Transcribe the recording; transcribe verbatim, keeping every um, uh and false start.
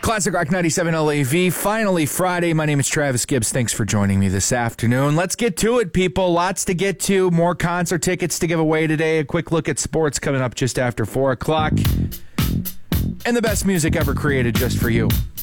Classic Rock ninety-seven L A V. Finally Friday. My name is Travis Gibbs. Thanks for joining me this afternoon. Let's get to it, people. Lots to get to. More concert tickets to give away today. A quick look at sports coming up just after four o'clock. And the best music ever created just for you.